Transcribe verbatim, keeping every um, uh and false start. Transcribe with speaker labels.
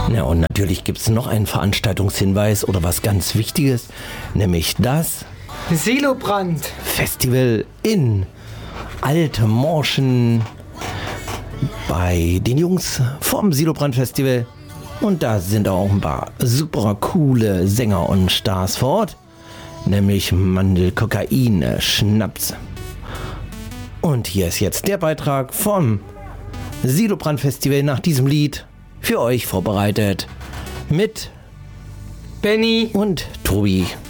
Speaker 1: Ja, und natürlich gibt es noch einen Veranstaltungshinweis oder was ganz Wichtiges, nämlich das
Speaker 2: Silobrand
Speaker 1: Festival in Altmorschen bei den Jungs vom Silobrand Festival. Und da sind auch ein paar super coole Sänger und Stars vor Ort, nämlich Mandel, Kokain, Schnaps. Und hier ist jetzt der Beitrag vom Silobrand Festival nach diesem Lied für euch vorbereitet mit
Speaker 2: Benny
Speaker 1: und Tobi.